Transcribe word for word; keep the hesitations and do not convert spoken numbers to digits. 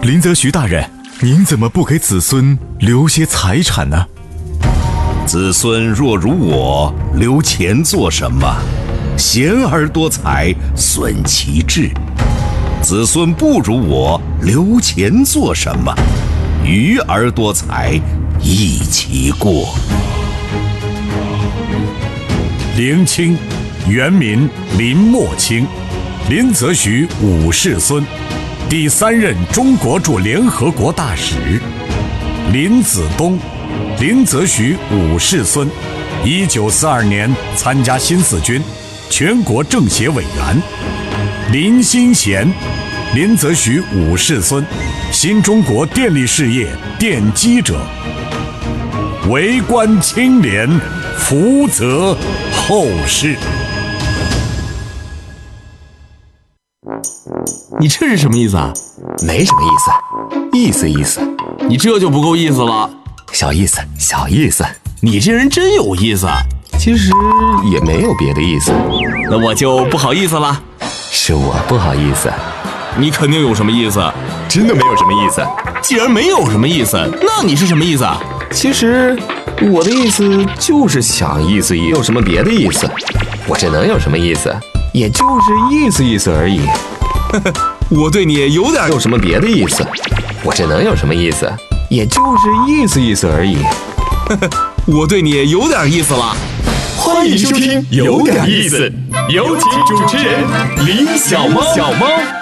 林则徐大人，您怎么不给子孙留些财产呢？ 子孙若如我，留钱做什么？贤而多财，损其志。子孙不如我，留钱做什么？愚而多财，益其过。 林清，原名林默卿，林则徐五世孙，第三任中国驻联合国大使。林子东，林则徐五世孙，一九四二年参加新四军，全国政协委员。林新贤，林则徐五世孙，新中国电力事业奠基者。为官清廉，福泽后世。 你这是什么意思啊？ 没什么意思，意思意思。 你这就不够意思了。 小意思，小意思。 你这人真有意思。 其实也没有别的意思。 那我就不好意思了。 是我不好意思。 你肯定有什么意思？ 真的没有什么意思。 既然没有什么意思，那你是什么意思啊？ 其实我的意思就是想意思意思，有什么别的意思？我这能有什么意思？也就是意思意思而已。 我对你有点有什么别的意思？我这能有什么意思？也就是意思意思而已。 我对你有点意思了。 欢迎收听《有点意思》，有请主持人林小猫。小猫。